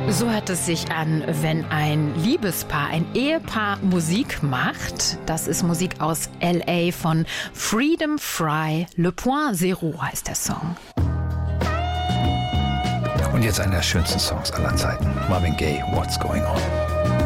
So hört es sich an, wenn ein Liebespaar, ein Ehepaar Musik macht. Das ist Musik aus L.A. von Freedom Fry. Le Point Zero heißt der Song. Und jetzt einer der schönsten Songs aller Zeiten. Marvin Gaye, What's Going On.